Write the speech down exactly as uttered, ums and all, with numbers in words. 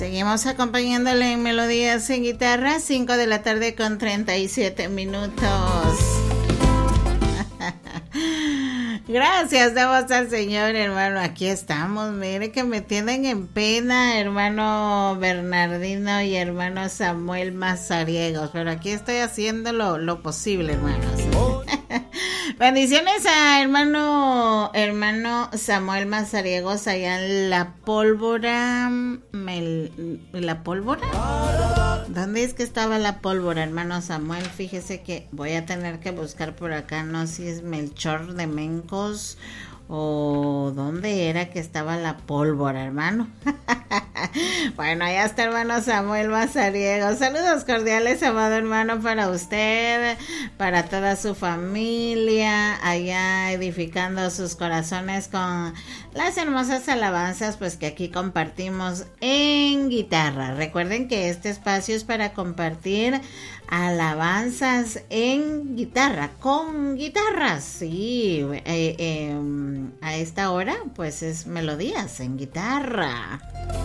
Seguimos acompañándole en Melodías en Guitarra, cinco de la tarde con treinta y siete minutos. Gracias, damos al Señor, hermano. Aquí estamos, mire que me tienen en pena, hermano Bernardino y hermano Samuel Mazariegos, pero aquí estoy haciendo lo, lo posible, hermanos. Bendiciones a hermano hermano Samuel Mazariegos allá en La Pólvora. Mel, ¿La Pólvora? ¿Dónde es que estaba La Pólvora, hermano Samuel? Fíjese que voy a tener que buscar por acá, no sé si es Melchor de Mencos o dónde era que estaba La Pólvora, hermano. Bueno, allá está hermano Samuel Mazariegos. Saludos cordiales, amado hermano, para usted, para toda su familia, allá edificando sus corazones con las hermosas alabanzas pues que aquí compartimos en guitarra. Recuerden que este espacio es para compartir alabanzas en guitarra, con guitarras, sí, eh, eh, a esta hora pues es melodías en guitarra.